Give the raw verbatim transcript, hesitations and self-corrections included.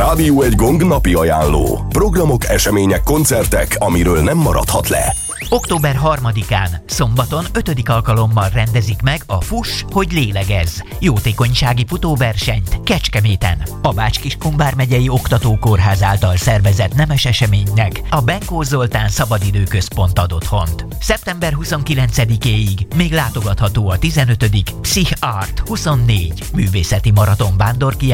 Rádió egy Gong napi ajánló. Programok, események, koncertek, amiről nem maradhat le. október harmadikán, szombaton ötödik alkalommal rendezik meg a Fuss, hogy lélegezz jótékonysági futóversenyt Kecskeméten. A Bács-Kiskun vármegyei Oktatókórház által szervezett nemes eseménynek a Benkó Zoltán Szabadidőközpont ad otthont. szeptember huszonkilencedikéig még látogatható a tizenötödik Psych Art huszonnégy művészeti maraton vándorkiállítás